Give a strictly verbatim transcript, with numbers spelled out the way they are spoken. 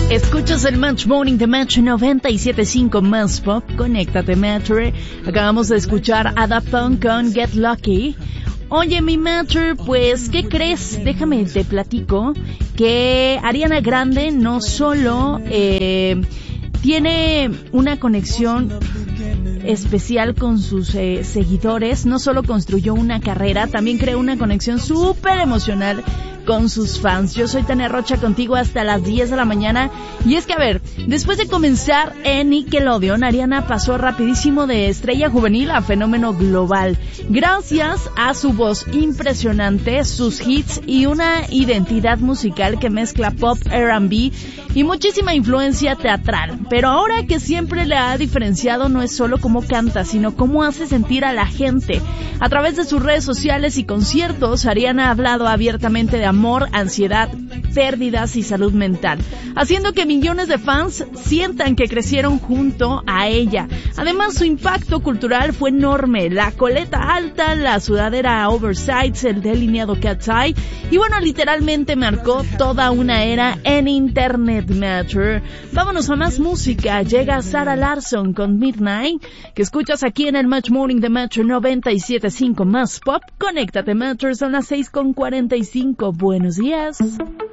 Escuchas el Match Morning de Match noventa y siete punto cinco Más Pop. Conéctate, Matcher. Acabamos de escuchar a Daft Punk con Get Lucky. Oye, mi Matcher, pues, ¿qué crees? Déjame te platico que Ariana Grande no solo eh, tiene una conexión especial con sus eh, seguidores, no solo construyó una carrera, también creó una conexión súper emocional con sus fans. Yo soy Tania Rocha, contigo hasta las diez de la mañana. Y es que, a ver, después de comenzar en Nickelodeon, Ariana pasó rapidísimo de estrella juvenil a fenómeno global, gracias a su voz impresionante, sus hits y una identidad musical que mezcla pop, R and B y muchísima influencia teatral. Pero ahora que siempre le ha diferenciado no es solo cómo canta, sino cómo hace sentir a la gente. A través de sus redes sociales y conciertos, Ariana ha hablado abiertamente de amor, ansiedad, pérdidas y salud mental, haciendo que millones de fans sientan que crecieron junto a ella. Además, su impacto cultural fue enorme. La coleta alta, la sudadera oversize, el delineado cat's eye, y bueno, literalmente marcó toda una era en Internet, Matcher. Vámonos a más música. Llega Sarah Larsson con Midnight, que escuchas aquí en el Match Morning de Matcher noventa y siete punto cinco Más Pop. Conéctate, Matcher, son las seis con cuarenta y cinco. Buenos días.